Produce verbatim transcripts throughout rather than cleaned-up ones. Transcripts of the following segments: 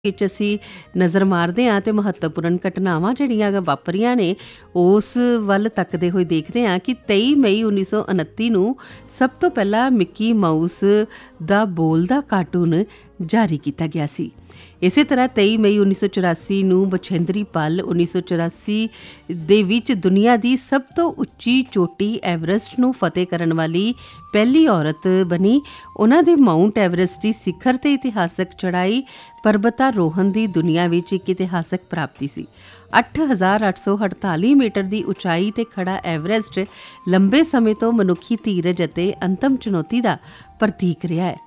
ਵਿੱਚ ਅਸੀਂ ਨਜ਼ਰ ਮਾਰਦੇ ਹਾਂ ਤੇ ਮਹੱਤਵਪੂਰਨ ਘਟਨਾਵਾਂ ਜਿਹੜੀਆਂ ਵਾਪਰੀਆਂ ਨੇ ਉਸ ਵੱਲ ਤੱਕਦੇ ਹੋਏ ਦੇਖਦੇ ਹਾਂ ਕਿ ਤੇਈ ਮਈ ਉੱਨੀ ਸੌ ਉਨੱਤੀ ਨੂੰ ਸਭ ਤੋਂ ਪਹਿਲਾਂ ਮਿੱਕੀ ਮਾਊਸ ਦਾ ਬੋਲਦਾ ਕਾਰਟੂਨ ਜਾਰੀ ਕੀਤਾ ਗਿਆ ਸੀ। ਇਸੇ ਤਰ੍ਹਾਂ ਤੇਈ ਮਈ ਉੱਨੀ ਸੌ ਚੁਰਾਸੀ ਨੂੰ ਬਛੇਂਦਰੀ ਪਲ ਉੱਨੀ ਸੌ ਚੁਰਾਸੀ ਦੇ ਵਿੱਚ ਦੁਨੀਆ ਦੀ ਸਭ ਤੋਂ ਉੱਚੀ ਚੋਟੀ ਐਵਰੈਸਟ ਨੂੰ ਫਤਿਹ ਕਰਨ ਵਾਲੀ ਪਹਿਲੀ ਔਰਤ ਬਣੀ। ਉਹਨਾਂ ਦੇ ਮਾਊਂਟ ਐਵਰੈਸਟ ਦੀ ਸਿਖਰ ਤੇ ਇਤਿਹਾਸਕ ਚੜ੍ਹਾਈ ਪਰਬਤਾਰੋਹਣ ਦੀ ਦੁਨੀਆ ਵਿੱਚ ਇੱਕ ਇਤਿਹਾਸਕ ਪ੍ਰਾਪਤੀ ਸੀ। ਅੱਠ ਹਜ਼ਾਰ ਅੱਠ ਸੌ ਅਠਤਾਲੀ ਮੀਟਰ ਦੀ ਉਚਾਈ ਤੇ ਖੜਾ ਐਵਰੈਸਟ ਲੰਬੇ ਸਮੇਂ ਤੋਂ ਮਨੁੱਖੀ ਧੀਰਜ ਅਤੇ ਅੰਤਮ ਚੁਣੌਤੀ ਦਾ ਪ੍ਰਤੀਕ ਰਿਹਾ ਹੈ।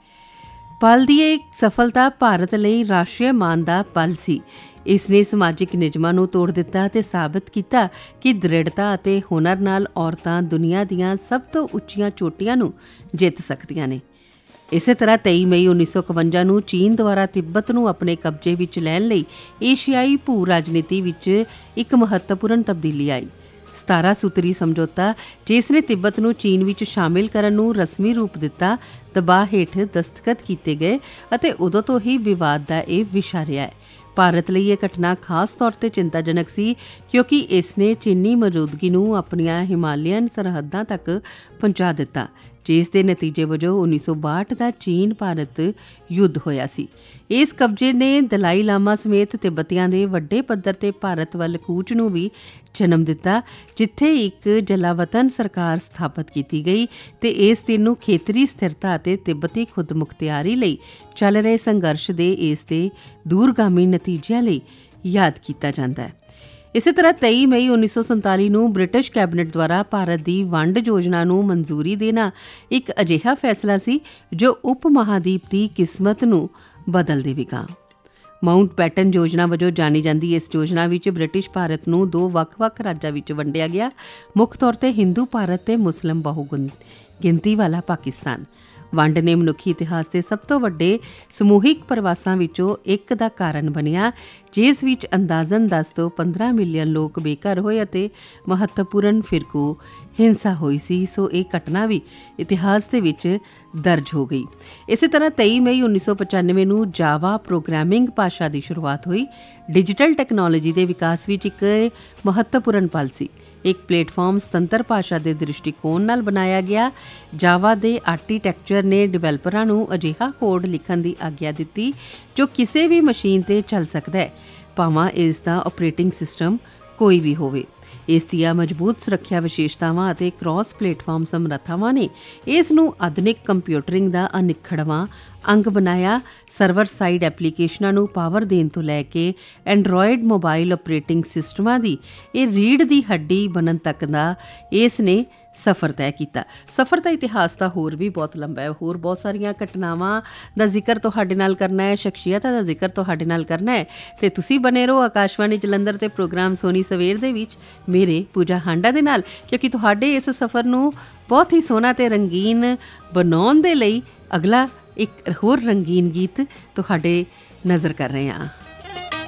ਪਲ ਦੀ ਇਹ ਸਫਲਤਾ ਭਾਰਤ ਲਈ ਰਾਸ਼ਟਰੀ ਮਾਣ ਦਾ ਪਲ ਸੀ। ਇਸ ਨੇ ਸਮਾਜਿਕ ਨਿਯਮਾਂ ਨੂੰ ਤੋੜ ਦਿੱਤਾ ਅਤੇ ਸਾਬਤ ਕੀਤਾ ਕਿ ਦ੍ਰਿੜਤਾ ਅਤੇ ਹੁਨਰ ਨਾਲ ਔਰਤਾਂ ਦੁਨੀਆ ਦੀਆਂ ਸਭ ਤੋਂ ਉੱਚੀਆਂ ਚੋਟੀਆਂ ਨੂੰ ਜਿੱਤ ਸਕਦੀਆਂ ਨੇ। ਇਸੇ ਤਰ੍ਹਾਂ ਤੇਈ ਮਈ ਉੱਨੀ ਸੌ ਇਕਵੰਜਾ ਨੂੰ ਚੀਨ ਦੁਆਰਾ ਤਿੱਬਤ ਨੂੰ ਆਪਣੇ ਕਬਜ਼ੇ ਵਿੱਚ ਲੈਣ ਲਈ ਏਸ਼ੀਆਈ ਭੂ ਰਾਜਨੀਤੀ ਵਿੱਚ ਇੱਕ ਮਹੱਤਵਪੂਰਨ ਤਬਦੀਲੀ ਆਈ। ਸਤਾਰਾਂ ਸੂਤਰੀ ਸਮਝੌਤਾ ਜਿਸ ਨੇ ਤਿੱਬਤ ਨੂੰ ਚੀਨ ਵਿੱਚ ਸ਼ਾਮਿਲ ਕਰਨ ਨੂੰ ਰਸਮੀ ਰੂਪ ਦਿੱਤਾ, ਦਬਾਅ ਹੇਠ ਦਸਤਖਤ ਕੀਤੇ ਗਏ ਅਤੇ ਉਦੋਂ ਤੋਂ ਹੀ ਵਿਵਾਦ ਦਾ ਇਹ ਵਿਸ਼ਾ ਰਿਹਾ ਹੈ। ਭਾਰਤ ਲਈ ਇਹ ਘਟਨਾ ਖਾਸ ਤੌਰ ਤੇ ਚਿੰਤਾਜਨਕ ਸੀ ਕਿਉਂਕਿ ਇਸ ਨੇ ਚੀਨੀ ਮੌਜੂਦਗੀ ਨੂੰ ਆਪਣੀਆਂ ਹਿਮਾਲਿਅਨ ਸਰਹੱਦਾਂ ਤੱਕ ਪਹੁੰਚਾ ਦਿੱਤਾ, ਜਿਸ ਦੇ ਨਤੀਜੇ ਵਜੋਂ ਉੱਨੀ ਸੌ ਬਾਹਠ ਦਾ ਚੀਨ ਭਾਰਤ ਯੁੱਧ ਹੋਇਆ ਸੀ। ਇਸ ਕਬਜ਼ੇ ਨੇ ਦਲਾਈ ਲਾਮਾ ਸਮੇਤ ਤਿੱਬਤੀਆਂ ਦੇ ਵੱਡੇ ਪੱਧਰ ਤੇ ਭਾਰਤ ਵੱਲ ਕੂਚ ਨੂੰ ਵੀ ਜਨਮ ਦਿੱਤਾ, ਜਿੱਥੇ ਇੱਕ ਜਲਾਵਤਨ ਸਰਕਾਰ ਸਥਾਪਿਤ ਕੀਤੀ ਗਈ ਤੇ ਇਸ ਦਿਨ ਨੂੰ ਖੇਤਰੀ ਸਥਿਰਤਾ ਅਤੇ ਤਿੱਬਤੀ ਖੁਦਮੁਖਤਿਆਰੀ ਲਈ ਚੱਲ ਰਹੇ ਸੰਘਰਸ਼ ਦੇ ਇਸ ਦੇ ਦੂਰਗਾਮੀ ਨਤੀਜਿਆਂ ਲਈ ਯਾਦ ਕੀਤਾ ਜਾਂਦਾ ਹੈ। ਇਸੇ ਤਰ੍ਹਾਂ ਤੇਈ ਮਈ ਉੱਨੀ ਸੌ ਸੰਤਾਲੀ ਨੂੰ ਬ੍ਰਿਟਿਸ਼ ਕੈਬਨਿਟ ਦੁਆਰਾ ਭਾਰਤ ਦੀ ਵੰਡ ਯੋਜਨਾ ਨੂੰ ਮਨਜ਼ੂਰੀ ਦੇਣਾ ਇੱਕ ਅਜਿਹਾ ਫੈਸਲਾ ਸੀ ਜੋ ਉਪ ਮਹਾਦੀਪ ਦੀ ਕਿਸਮਤ ਨੂੰ ਬਦਲ ਦੇਵੇਗਾ। ਮਾਊਂਟ ਬੈਟਨ ਯੋਜਨਾ ਵਜੋਂ ਜਾਣੀ ਜਾਂਦੀ ਇਸ ਯੋਜਨਾ ਵਿੱਚ ਬ੍ਰਿਟਿਸ਼ ਭਾਰਤ ਨੂੰ ਦੋ ਵੱਖ-ਵੱਖ ਰਾਜਾਂ ਵਿੱਚ ਵੰਡਿਆ ਗਿਆ, ਮੁੱਖ ਤੌਰ ਤੇ ਹਿੰਦੂ ਭਾਰਤ ਤੇ ਮੁਸਲਿਮ ਬਹੁਗਿਣ ਗਿਣਤੀ ਵਾਲਾ ਪਾਕਿਸਤਾਨ। ਵੰਡ ਨੇ ਮਨੁੱਖੀ ਇਤਿਹਾਸ ਦੇ ਸਭ ਤੋਂ ਵੱਡੇ ਸਮੂਹਿਕ ਪ੍ਰਵਾਸਾਂ ਵਿੱਚੋਂ ਇੱਕ ਦਾ ਕਾਰਨ ਬਣਿਆ, ਜਿਸ ਵਿੱਚ ਅੰਦਾਜ਼ਨ ਦਸ ਤੋਂ ਪੰਦਰਾਂ ਮਿਲੀਅਨ ਲੋਕ ਬੇਘਰ ਹੋਏ ਅਤੇ ਮਹੱਤਵਪੂਰਨ ਫਿਰਕੂ ਹਿੰਸਾ ਹੋਈ ਸੀ। ਸੋ ਇਹ ਘਟਨਾ ਵੀ ਇਤਿਹਾਸ ਦੇ ਵਿੱਚ ਦਰਜ ਹੋ ਗਈ। ਇਸੇ ਤਰ੍ਹਾਂ ਤੇਈ ਮਈ ਉੱਨੀ ਸੌ ਪਚਾਨਵੇਂ ਨੂੰ ਜਾਵਾ ਪ੍ਰੋਗਰਾਮਿੰਗ ਭਾਸ਼ਾ ਦੀ ਸ਼ੁਰੂਆਤ ਹੋਈ। ਡਿਜੀਟਲ ਟੈਕਨੋਲੋਜੀ ਦੇ ਵਿਕਾਸ ਵਿੱਚ ਇੱਕ ਮਹੱਤਵਪੂਰਨ ਪਲ ਸੀ। ਇੱਕ ਪਲੇਟਫਾਰਮ ਸੁਤੰਤਰ ਭਾਸ਼ਾ ਦੇ ਦ੍ਰਿਸ਼ਟੀਕੋਣ ਨਾਲ ਬਣਾਇਆ ਗਿਆ। ਜਾਵਾ ਦੇ ਆਰਕੀਟੈਕਚਰ ਨੇ ਡਿਵੈਲਪਰਾਂ ਨੂੰ ਅਜਿਹਾ ਕੋਡ ਲਿਖਣ ਦੀ ਆਗਿਆ ਦਿੱਤੀ ਜੋ ਕਿਸੇ ਵੀ ਮਸ਼ੀਨ ਤੇ ਚੱਲ ਸਕਦਾ ਹੈ, ਭਾਵੇਂ ਇਸ ਦਾ ਆਪਰੇਟਿੰਗ ਸਿਸਟਮ ਕੋਈ ਵੀ ਹੋਵੇ। ਇਸ ਦੀਆਂ ਮਜ਼ਬੂਤ ਸੁਰੱਖਿਆ ਵਿਸ਼ੇਸ਼ਤਾਵਾਂ ਅਤੇ ਕ੍ਰਾਸ ਪਲੇਟਫਾਰਮ ਸਮਰੱਥਾਵਾਂ ਨੇ ਇਸ ਨੂੰ ਆਧੁਨਿਕ ਕੰਪਿਊਟਰਿੰਗ ਦਾ ਅਨਿੱਖੜਵਾਂ ਅੰਗ ਬਣਾਇਆ। ਸਰਵਰ ਸਾਈਡ ਐਪਲੀਕੇਸ਼ਨਾਂ ਨੂੰ ਪਾਵਰ ਦੇਣ ਤੋਂ ਲੈ ਕੇ ਐਂਡਰੋਇਡ ਮੋਬਾਈਲ ਆਪਰੇਟਿੰਗ ਸਿਸਟਮਾਂ ਦੀ ਇਹ ਰੀੜ੍ਹ ਦੀ ਹੱਡੀ ਬਣਨ ਤੱਕ ਦਾ ਇਸ ਨੇ ਸਫ਼ਰ ਤੈਅ ਕੀਤਾ। ਸਫ਼ਰ ਦਾ ਇਤਿਹਾਸ ਤਾਂ ਹੋਰ ਵੀ ਬਹੁਤ ਲੰਬਾ ਹੈ, ਹੋਰ ਬਹੁਤ ਸਾਰੀਆਂ ਘਟਨਾਵਾਂ ਦਾ ਜ਼ਿਕਰ ਤੁਹਾਡੇ ਨਾਲ ਕਰਨਾ ਹੈ, ਸ਼ਖਸੀਅਤਾਂ ਦਾ ਜ਼ਿਕਰ ਤੁਹਾਡੇ ਨਾਲ ਕਰਨਾ ਹੈ ਅਤੇ ਤੁਸੀਂ ਬਣੇ ਰਹੋ ਆਕਾਸ਼ਵਾਣੀ ਜਲੰਧਰ ਤੇ ਪ੍ਰੋਗਰਾਮ ਸੋਨੀ ਸਵੇਰ ਦੇ ਵਿੱਚ ਮੇਰੇ ਪੂਜਾ ਹਾਂਡਾ ਦੇ ਨਾਲ, ਕਿਉਂਕਿ ਤੁਹਾਡੇ ਇਸ ਸਫ਼ਰ ਨੂੰ ਬਹੁਤ ਹੀ ਸੋਹਣਾ ਅਤੇ ਰੰਗੀਨ ਬਣਾਉਣ ਦੇ ਲਈ ਅਗਲਾ ਇੱਕ ਹੋਰ ਰੰਗੀਨ ਗੀਤ ਤੁਹਾਡੇ ਨਜ਼ਰ ਕਰ ਰਹੇ ਹਾਂ।